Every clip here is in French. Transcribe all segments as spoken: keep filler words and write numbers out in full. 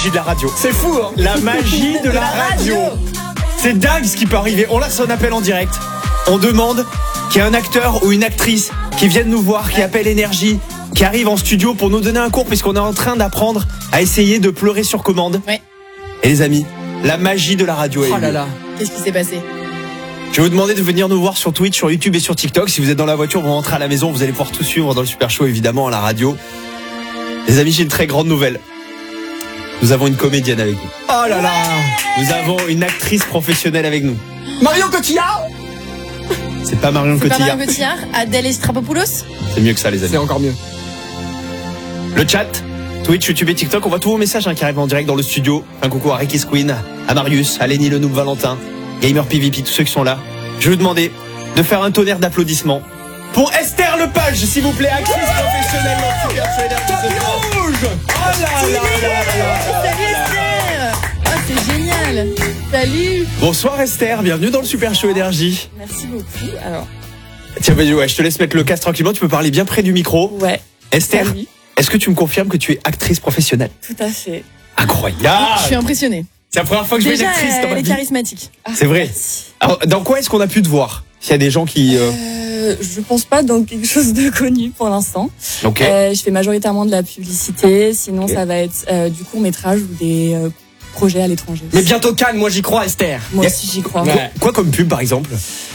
magie de la radio. C'est fou, hein. La magie de la radio. C'est dingue ce qui peut arriver. On lance son appel en direct. On demande qu'il y ait un acteur ou une actrice qui vienne nous voir, qui appelle Énergie, qui arrive en studio pour nous donner un cours, puisqu'on est en train d'apprendre à essayer de pleurer sur commande. Ouais. Et les amis, la magie de la radio est Oh là là. Qu'est-ce qui s'est passé? Je vais vous demander de venir nous voir sur Twitch, sur YouTube et sur TikTok. Si vous êtes dans la voiture, vous rentrez à la maison, vous allez pouvoir tout suivre dans le Super Show, évidemment, à la radio. Les amis, j'ai une très grande nouvelle. Nous avons une comédienne avec nous. Oh là là. Nous avons une actrice professionnelle avec nous. Marion Cotillard. C'est pas Marion C'est pas Cotillard. Marion Cotillard, Adèle Estrapopoulos. C'est mieux que ça, les amis. C'est encore mieux. Le chat, Twitch, YouTube et TikTok, on voit tous vos messages hein, qui arrivent en direct dans le studio. Un coucou à Ricky Queen, à Marius, à Lenny Le Noob Valentin, Gamer P V P, tous ceux qui sont là. Je vais vous demander de faire un tonnerre d'applaudissements pour Esther Lepage, s'il vous plaît, actrice professionnelle dans Super Show Énergie ce soir. Oh là là là là. Salut Esther. Oh, c'est génial. Salut. Bonsoir Esther, bienvenue dans le Super Show Énergie. Merci beaucoup. Alors, Tiens, vas-y, ouais, je te laisse mettre le casque tranquillement, tu peux parler bien près du micro. ouais, Esther, salut. est-ce que tu me confirmes que tu es actrice professionnelle? Tout à fait. Incroyable. Je suis impressionnée. C'est la première fois que je vois une Déjà, actrice dans elle ma est vie. charismatique. C'est vrai. Alors, dans quoi est-ce qu'on a pu te voir? S'il y a des gens qui... Euh... Euh, je pense pas dans quelque chose de connu pour l'instant. Ok. Euh, je fais majoritairement de la publicité. Sinon, Ok. ça va être euh, du court métrage ou des euh, projets à l'étranger. Mais bientôt Cannes, moi j'y crois, Esther. Moi Yeah. aussi, j'y crois. Ouais. Quoi comme pub, par exemple?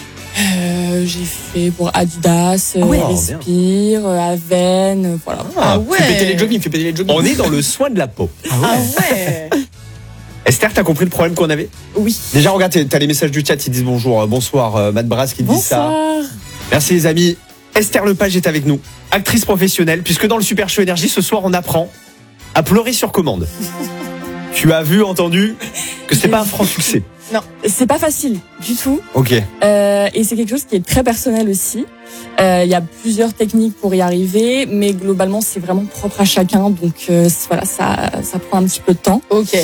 Euh, j'ai fait pour Adidas, euh, Ah ouais, Respire, euh, Aven, euh, voilà. Ah Il fait péter les ouais. jogging, il fait péter les jogging. On est dans le soin de la peau. Ah ouais. Esther, t'as compris le problème qu'on avait? Oui. Déjà, regarde, t'as- t'as les messages du chat qui disent bonjour, euh, bonsoir, euh, Matt Brass qui dit ça. Bonsoir. Merci les amis. Esther Lepage est avec nous, actrice professionnelle, puisque dans le Super Show Énergie, ce soir, on apprend à pleurer sur commande. Tu as vu, entendu que c'était pas un franc succès. C'est pas facile du tout. Ok. Euh, et c'est quelque chose qui est très personnel aussi. Euh, Il y a plusieurs techniques pour y arriver, mais globalement c'est vraiment propre à chacun. Donc euh, c'est- voilà, ça, ça prend un petit peu de temps. Ok.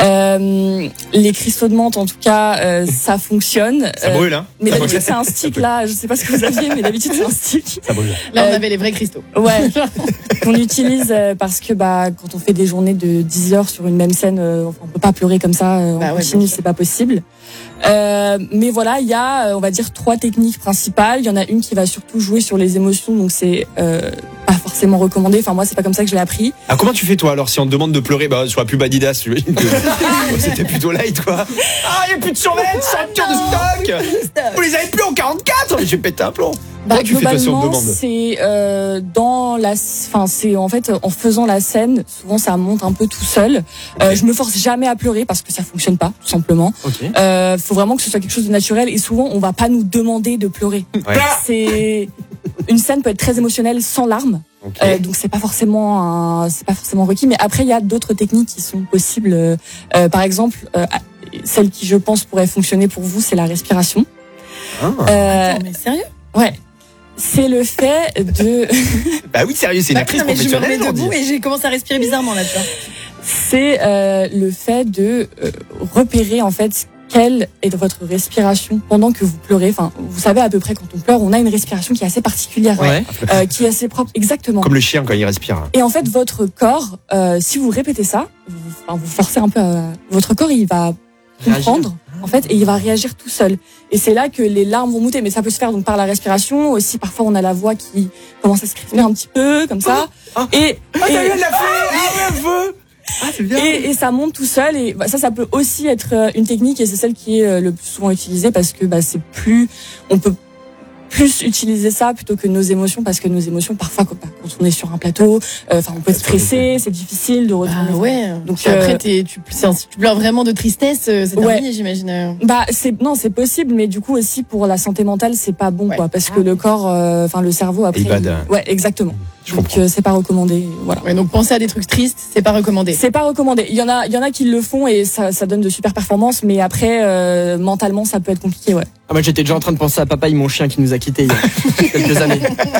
Euh, les cristaux de menthe, en tout cas, euh, ça fonctionne. Ça Euh, brûle, hein? mais Ça d'habitude brûle. c'est un stick là. Je sais pas ce que vous aviez, mais d'habitude c'est un stick. Ça brûle. Là, on Euh, avait les vrais cristaux. Ouais. Qu'on utilise euh, parce que bah quand on fait des journées de dix heures sur une même scène, euh, enfin, on peut pas pleurer comme ça euh, en Bah ouais, continu, bien sûr. c'est pas possible. Euh, mais voilà, il y a, euh, on va dire, trois techniques principales. Il y en a une qui va surtout jouer sur les émotions, donc c'est euh, pas forcément recommandé. Enfin moi, c'est pas comme ça que je l'ai appris. Ah, comment tu fais toi alors si on te demande de pleurer bah, sur la pub Adidas? J'imagine que c'était plutôt light quoi. Ah, il n'y a plus de survêtements, ceinture de stock. Vous les avez plus en quarante-quatre. Mais je vais péter un plomb. Bah, Comment tu fais toi si on te globalement, demande? c'est euh, dans la, enfin c'est en fait en faisant la scène, souvent ça monte un peu tout seul. Euh, Ok. je me force jamais à pleurer parce que ça fonctionne pas, tout simplement. Ok. Euh, faut vraiment que ce soit quelque chose de naturel et souvent on va pas nous demander de pleurer. Ouais. C'est une scène peut être très émotionnelle sans larmes, Ok. euh, donc c'est pas forcément un, c'est pas forcément requis. Mais après il y a d'autres techniques qui sont possibles. Euh, euh, par exemple, euh, celle qui je pense pourrait fonctionner pour vous, c'est la respiration. Ah. Euh, Attends, mais sérieux? ouais. C'est le fait de, Bah oui, sérieux, c'est une Bah, actrice non, mais je me professionnelle. remets aujourd'hui. debout et j'ai commencé à respirer bizarrement là, tu vois. c'est euh, le fait de euh, repérer en fait quelle est votre respiration pendant que vous pleurez. Enfin, vous savez à peu près quand on pleure, on a une respiration qui est assez particulière, Ouais. euh, qui est assez propre, exactement. Comme le chien quand il respire. Et en fait, votre corps, euh, si vous répétez ça, vous, enfin, vous forcez un peu, à, votre corps, il va comprendre. En fait, et il va réagir tout seul. Et c'est là que les larmes vont monter. Mais ça peut se faire donc par la respiration aussi. Parfois, on a la voix qui commence à se crisper un petit peu, comme ça. Ah. Et, Ah, et- ça y est, elle l'a fait. Ah, elle veut. Ah, c'est bien. Et, et ça monte tout seul. Et bah, ça, ça peut aussi être euh, une technique. Et c'est celle qui est euh, le plus souvent utilisée parce que bah, c'est plus, on peut plus utiliser ça plutôt que nos émotions parce que nos émotions, parfois, quand, quand on est sur un plateau, enfin, on peut être stressé, c'est difficile de retourner. Ah ouais. Donc, Puis après, euh, t'es- tu, c'est un- si tu pleures vraiment de tristesse, euh, c'est Ouais. terminé, j'imagine. Bah c'est non c'est possible mais du coup aussi pour la santé mentale c'est pas bon Ouais. quoi parce que le corps euh, enfin le cerveau après Il bade. il- ouais exactement Je donc comprends. euh, c'est pas recommandé voilà Ouais, donc penser à des trucs tristes, c'est pas recommandé. c'est pas recommandé il y en a il y en a qui le font et ça ça donne de super performances mais après euh, mentalement ça peut être compliqué ouais Ah, moi j'étais déjà en train de penser à Papaye, mon chien qui nous a quittés il y a quelques années.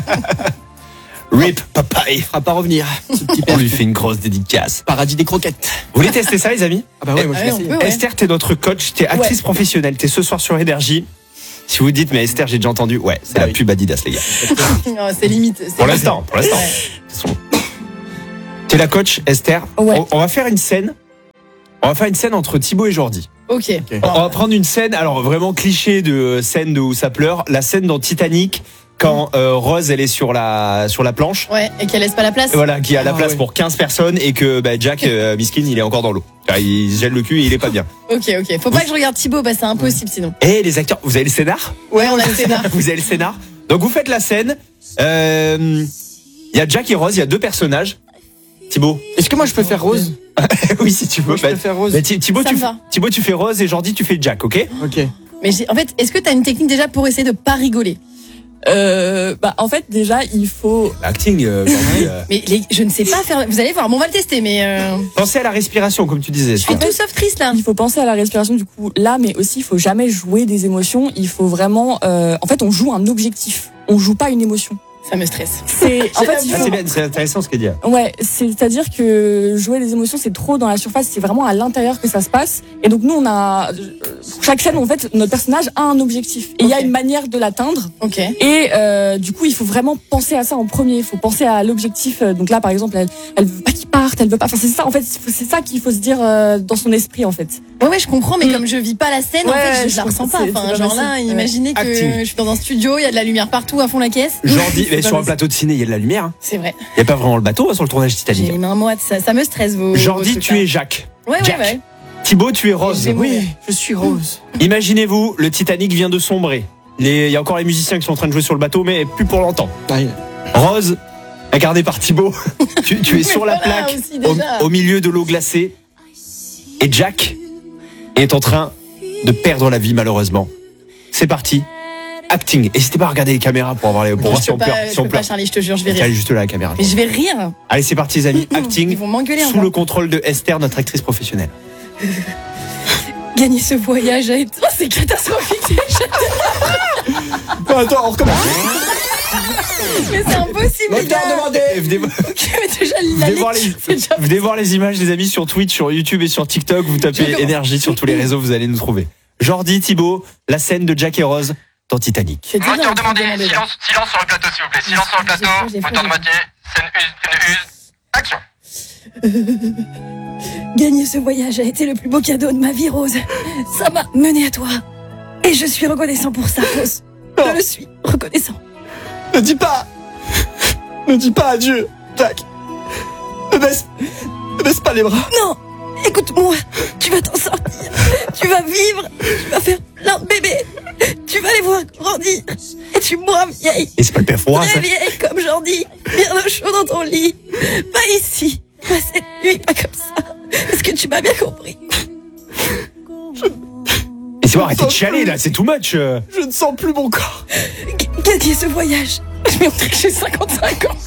Rip Papaye. Il fera pas revenir, ce petit On père. lui fait une grosse dédicace. Paradis des croquettes. Vous voulez tester ça, les amis? Ah bah ouais, moi je Ah vais ouais, on essayer. peut, ouais. Esther, t'es notre coach, t'es actrice Ouais. professionnelle, t'es ce soir sur Énergie. Si vous dites, mais Esther, j'ai déjà entendu, ouais, c'est Bah la oui. pub Adidas, les gars. Ah, c'est limite. c'est Pour limite. l'instant, pour l'instant. Ouais. T'es la coach, Esther. Ouais. On, on va faire une scène On va faire une scène entre Thibaut et Jordi. Ok. On va prendre une scène, alors vraiment cliché de scène de où ça pleure, la scène dans Titanic quand euh, Rose elle est sur la sur la planche. Ouais, et qu'elle laisse pas la place. Et voilà, qui a la Ah, place ouais. pour quinze personnes et que bah, Jack euh, miskin, il est encore dans l'eau. Enfin, il se gèle le cul et il est pas bien. Ok, ok. Faut pas que je regarde Thibaut, bah c'est impossible sinon. Et les acteurs, vous avez le scénar? Ouais, on a le scénar. Vous avez le scénar. Donc vous faites la scène. Euh, Il y a Jack et Rose, il y a deux personnages. Thibaut. Est-ce que moi je peux faire Rose? Oui, si tu veux. Moi je Bah, peux faire Rose. bah, Thi- Thibaut, Ça tu me fais, va. Thibaut, tu fais Rose et Jordi, tu fais Jack, ok? Ok. Mais j'ai- en fait, est-ce que t'as une technique déjà pour essayer de pas rigoler? Euh, bah, en fait, déjà, il faut. L'acting, euh, Jordi, euh, Mais les, je ne sais pas faire. Vous allez voir, bon, on va le tester, mais euh, pensez à la respiration, comme tu disais. je suis tout sauf triste là. Il faut penser à la respiration du coup là, mais aussi il faut jamais jouer des émotions. Il faut vraiment. Euh, en fait, on joue un objectif. On joue pas une émotion. Ça me stresse. C'est. En fait, il Ah, faut. c'est bien, c'est intéressant ce qu'il dit. Ouais, c'est-à-dire que jouer les émotions, c'est trop dans la surface, c'est vraiment à l'intérieur que ça se passe. Et donc nous, on a pour chaque scène, en fait, notre personnage a un objectif. Et il y a Ok. une manière de l'atteindre. Ok. Et euh, du coup, il faut vraiment penser à ça en premier. Il faut penser à l'objectif. Donc là, par exemple, elle, elle veut pas qu'il parte, elle veut pas. Enfin, c'est ça. En fait, c'est ça qu'il faut se dire euh, dans son esprit, en fait. Ouais, ouais, je comprends, mais Mm. comme je vis pas la scène, en Ouais, fait, je, je la ressens comprends, pas. c'est- Enfin, c'est pas genre là, facile. Ouais. imaginez que Acting. je suis dans un studio, il y a de la lumière partout à fond la caisse. Jordi, mais pas sur un facile. plateau de ciné, il y a de la lumière. hein. C'est vrai. Il n'y a pas vraiment le bateau hein, sur le tournage J'ai Titanic. les mains moites, ça, ça me stresse vos. Jordi, vos trucs, tu là. es Jacques. Ouais, ouais, Jack. ouais. Thibaut, tu es Rose. J'ai- Oui, je suis Rose. Imaginez-vous, le Titanic vient de sombrer. Les- Il y a encore les musiciens qui sont en train de jouer sur le bateau, mais plus pour longtemps. Aïe. Rose, incarné par Thibaut, tu, tu es sur la Voilà, plaque, aussi, déjà. au, au milieu de l'eau glacée. Et Jack est en train de perdre la vie, malheureusement. C'est parti. Acting. N'hésitez pas à regarder les caméras pour, avoir les, pour Non, voir je si peux on pas, pleure. je Si on peux pas, pleure. Charlie, je te jure, je vais Elle est rire. juste là, la caméra. Mais je vais rire. Allez, c'est parti, les amis. Ils Acting. vont m'engueuler Sous encore. le contrôle de Esther, notre actrice professionnelle. Gagner ce voyage a été. Oh, c'est catastrophique. Attends, on recommence. Mais c'est impossible. les gars. Venez, Ok, mais déjà, la venez voir lecture, les, c'est déjà. venez voir les images, les amis, sur Twitch, sur YouTube et sur TikTok. Vous tapez Je commence. énergie sur tous les réseaux, vous allez nous trouver. Jordi, Thibaut, la scène de Jack et Rose dans Titanic. C'est déjà Moteur en train de demandé, demander, là. silence, silence sur le plateau s'il vous plaît, silence sur le plateau, J'ai fait, j'ai moteur fait. de moitié, scène use, scène use, action. Gagner ce voyage a été le plus beau cadeau de ma vie, Rose. Ça m'a mené à toi. Et je suis reconnaissant pour ça, Rose. Je le suis reconnaissant. Ne dis pas. Ne dis pas adieu, Jack. Ne baisse, ne baisse pas les bras. Non, écoute-moi. Tu vas t'en sortir. Tu vas vivre. Tu vas faire plein de bébés. Tu vas les voir grandir. Et tu mourras vieille. Et c'est pas le père Fouras, ça. Très vieille comme Jordi. Bien au chaud dans ton lit. Pas ici. Pas cette nuit. Pas comme ça. Est-ce que tu m'as bien compris? Et c'est bon, arrêtez de chialer là, c'est too much. euh. Je ne sens plus mon corps. G- Gagner ce voyage. Je vais montrer que j'ai cinquante-cinq ans.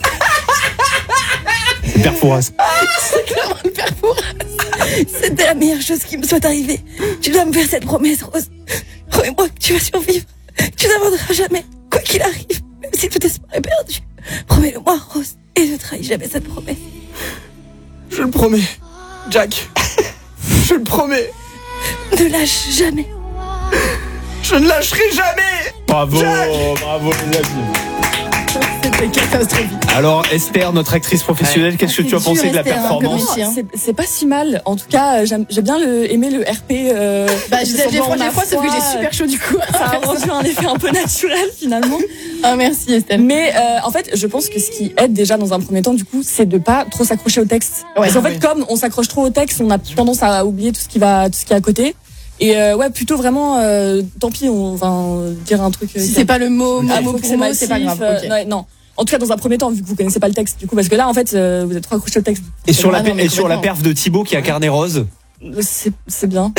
C'est le père Fouras. C'est clairement le père Fouras. C'était la meilleure chose qui me soit arrivée. Tu dois me faire cette promesse, Rose. Promets-moi que tu vas survivre. Que tu n'abandonneras jamais, quoi qu'il arrive, même si tout espoir est perdu. Promets-le-moi, Rose, et ne trahis jamais cette promesse. Je le promets, Jack. Je le promets. Ne lâche jamais. Je ne lâcherai jamais. Bravo, Jack. bravo les amis. C'était catastrophique. Alors Esther, notre actrice professionnelle, qu'est-ce que C'est tu as dur, pensé de la Esther, hein, performance comme métier, hein. C'est c'est pas si mal. En tout cas, j'aime j'ai bien le, aimé le R P. Euh, Bah, j'ai j'ai semblant froid, ma j'ai froid, sauf que foi, j'ai super chaud du coup. Ça a rendu un effet un peu naturel finalement. Ah, merci Estelle. Mais euh, en fait, je pense que ce qui aide déjà dans un premier temps, du coup, c'est de pas trop s'accrocher au texte. Ouais. Parce qu'en fait, Ouais. comme on s'accroche trop au texte, on a tendance à oublier tout ce qui va, tout ce qui est à côté. Et euh, ouais, plutôt vraiment, euh, tant pis, on va euh, dire un truc. euh, Si qui- c'est pas le mot, Ah, mot faut pour que c'est mot, massif, c'est pas grave. euh, ok. ouais, non. En tout cas, dans un premier temps, vu que vous connaissez pas le texte, du coup, parce que là, en fait, euh, vous êtes trop accroché au texte. Et sur, Ah la, non, per- mais et sur la complètement. perf de Thibaut qui a incarné Rose. C'est c'est bien.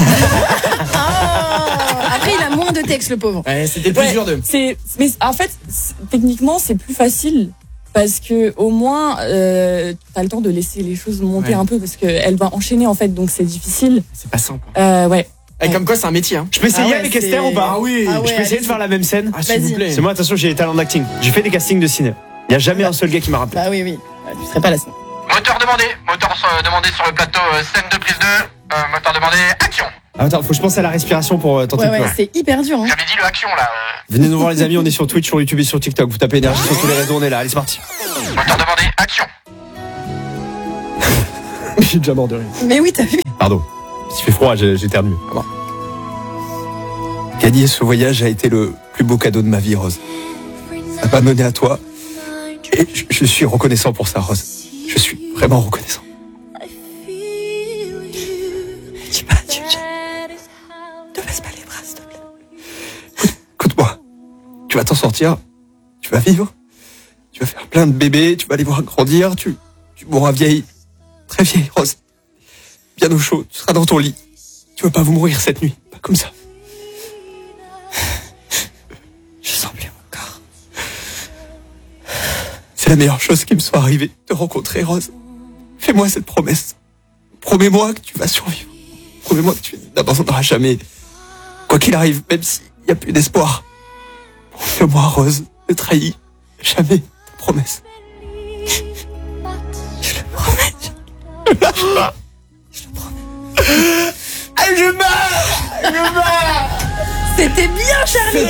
Ah, après, il a moins de texte, le pauvre. Ouais, c'était plus Ouais, dur de. C'est, mais en fait, c'est- techniquement, c'est plus facile parce que au moins, euh, t'as le temps de laisser les choses monter Ouais. un peu parce que elle va enchaîner en fait, donc c'est difficile. C'est pas simple. Euh, ouais. Et comme quoi, c'est un métier. Hein. Je peux essayer Ah ouais, avec c'est- Esther ou pas Ah oui. Ah ouais, Je peux essayer de allez-y. faire la même scène. Ah, s'il vous Vas-y. plaît. C'est moi, attention, j'ai des talents d'acting. J'ai fait des castings de ciné. Il n'y a jamais un seul gars qui m'a rappelé. Bah oui, oui. Ouais, tu serais pas là sinon. Moteur demandé, moteur euh, demandé sur le plateau, euh, scène de prise deux, euh, moteur demandé, action. Ah, attends, faut que je pense à la respiration pour euh, tenter Ouais, de ouais, pleurer. c'est hyper dur. Hein. J'avais dit le action là. euh. Venez nous voir les amis, on est sur Twitch, sur YouTube et sur TikTok. Vous tapez énergie sur tous les réseaux, on est là. Allez, c'est parti. Moteur demandé, action. Je suis déjà mort de rire. Mais oui, t'as vu. Pardon. S'il fait froid, j'ai- j'éternue. Pardon. Gagner ce voyage a été le plus beau cadeau de ma vie, Rose. Ça m'a mené à toi. Et je, je suis reconnaissant pour ça, Rose. Je suis vraiment reconnaissant. Dis pas adieu, Jack. Ne baisse pas les bras, s'il te plaît. Écoute-moi. Tu vas t'en sortir. Tu vas vivre. Tu vas faire plein de bébés. Tu vas les voir grandir. Tu, tu mourras vieille. Très vieille, Rose. Bien au chaud. Tu seras dans ton lit. Tu vas pas vous mourir cette nuit. Pas comme ça. Je sens plus mon corps. C'est la meilleure chose qui me soit arrivée de te rencontrer, Rose. Fais-moi cette promesse. Promets-moi que tu vas survivre. Promets-moi que tu n'abandonneras jamais. Quoi qu'il arrive, même s'il n'y a plus d'espoir. Promets-moi, Rose, ne trahis jamais ta promesse. Je le promets. Lâche pas. Je le promets. Ah, je meurs. Je meurs. C'était bien, Charlie.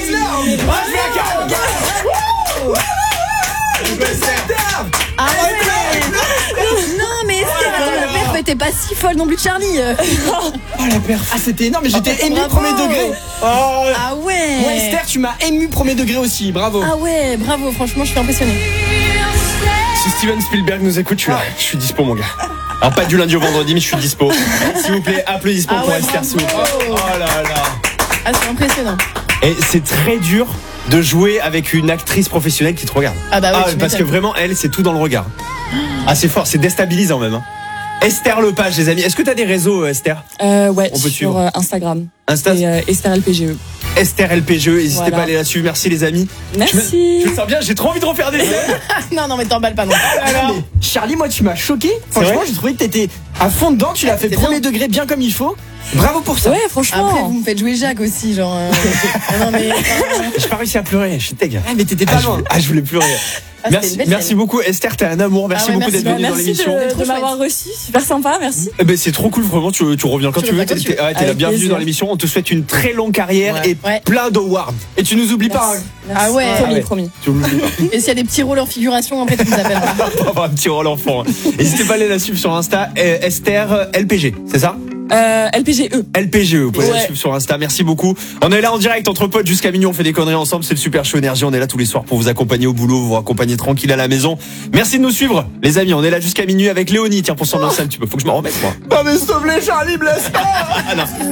Ah ouais. Non, mais Esther, attends, la perf était pas si folle non plus de Charlie. Oh la perf. Ah, c'était énorme, mais j'étais ému Bravo. premier degré. Oh. Ah ouais. Ouais, Esther, tu m'as ému premier degré aussi, bravo. Ah ouais, bravo, franchement, je suis impressionnée. Si Steven Spielberg nous écoute, je suis là. Je suis dispo, mon gars. Alors, pas du lundi au vendredi, mais je suis dispo. S'il vous plaît, applaudissements Ah pour ouais, Esther, bravo. s'il vous plaît. Oh là là. Ah, c'est impressionnant. Et c'est très dur de jouer avec une actrice professionnelle qui te regarde. Ah bah ouais, tu parce que m'étonnes. vraiment, elle, c'est tout dans le regard. Ah, c'est fort, c'est déstabilisant même. Hein. Esther Lepage, les amis. Est-ce que tu as des réseaux, Esther? Euh, ouais, On peut sur suivre. euh, Instagram. Insta, Et euh, Esther L P G E. Esther L P G E. N'hésitez Voilà. pas à aller la suivre. Merci, les amis. Merci. Je me sens bien, j'ai trop envie de refaire des scènes. Non, non, mais t'emballes pas non. Ah, mais Charlie, moi, tu m'as choqué. Franchement, vrai j'ai trouvé que t'étais à fond dedans. Tu l'as fait c'est premier bien. degré bien comme il faut. Bravo pour ça. Ouais, franchement. Après, vous me faites jouer Jacques aussi, genre. euh, non, mais. J'ai pas réussi à pleurer, je suis teg. Ah, mais t'étais Ah, pas je loin. voulais, ah, je voulais pleurer. Ah, c'était merci une belle merci scène. beaucoup, Esther, t'es un amour. Merci Ah ouais, beaucoup merci. d'être venue Bah, dans merci l'émission. de, Trop de m'avoir reçu. Super sympa, merci. Eh ben, c'est trop cool, vraiment. Tu, tu reviens quand Tu tu veux. reviens T'es quand tu t'es- veux. ouais, t'es la Avec bienvenue plaisir. dans l'émission. On te souhaite une très longue carrière Ouais. et Ouais. plein d'awards. Et tu nous oublies pas. hein. Ah ouais. Promis, Ah ouais. promis. Tu oublies pas. Et s'il y a des petits rôles en figuration, après, tu nous appelles. On va avoir un petit rôle enfant. hein. N'hésitez pas à aller la suivre sur Insta. euh, Esther euh, L P G, c'est ça? Euh, L P G E. L P G E, vous pouvez la Ouais. suivre sur Insta. Merci beaucoup. On est là en direct entre potes jusqu'à minuit. On fait des conneries ensemble. C'est le Super Show Énergie. On est là tous les soirs pour vous accompagner au boulot, vous accompagner tranquille à la maison. Merci de nous suivre, les amis. On est là jusqu'à minuit avec Léonie. Tiens, pour son enceinte, tu peux. Faut que je m'en remette, moi. Non, mais s'il te plaît, Charlie, blesse pas. Ah non.